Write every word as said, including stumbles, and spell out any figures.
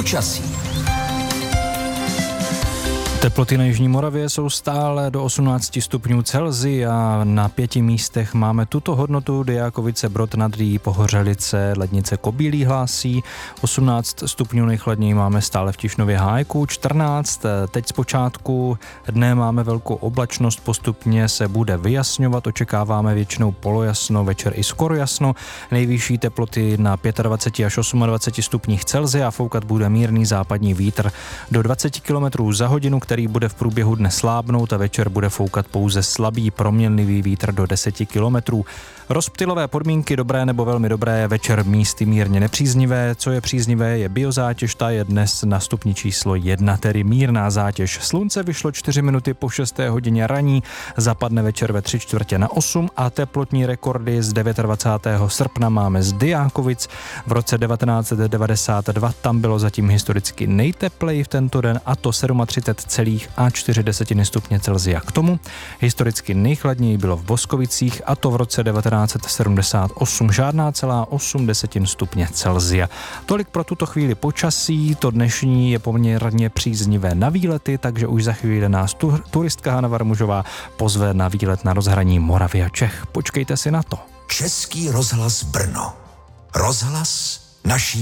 Počasí. Teploty na jižní Moravě jsou stále do osmnáct stupňů Celsia. Na pěti místech máme tuto hodnotu: Dyjákovice, Brod nad Rýí, Pohořelice, Lednice, Kobílí hlásí. osmnáct stupňů nejchladněji máme stále v Tišnově Hájku, čtrnáct. Teď zpočátku dne máme velkou oblačnost, postupně se bude vyjasňovat, očekáváme většinou polojasno, večer i skoro jasno. Nejvyšší teploty na dvacet pět až dvacet osm stupních Celsia, foukat bude mírný západní vítr do dvacet kilometrů za hodinu, který bude v průběhu dne slábnout, a večer bude foukat pouze slabý proměnlivý vítr do deset kilometrů. Rozptylové podmínky dobré nebo velmi dobré, večer místy mírně nepříznivé. Co je příznivé, je biozátěž, ta je dnes na stupni číslo jedna, tedy mírná zátěž. Slunce vyšlo čtyři minuty po šesté hodině raní, zapadne večer ve tři čtvrtě na osm a teplotní rekordy z dvacátého devátého srpna máme z Dyjákovic. V roce devatenáct set devadesát dva tam bylo zatím historicky nejtepleji v tento den, a to třicet sedm celá čtyři stupně Celsia. K tomu historicky nejchladněji bylo v Boskovicích, a to v roce devatenáct set sedmdesát osm, žádná celá osm desetin stupně Celsia. Tolik pro tuto chvíli počasí, to dnešní je poměrně příznivé na výlety, takže už za chvíli nás tu, turistka Hana Varmužová pozve na výlet na rozhraní Moravy a Čech. Počkejte si na to. Český rozhlas Brno. Rozhlas naší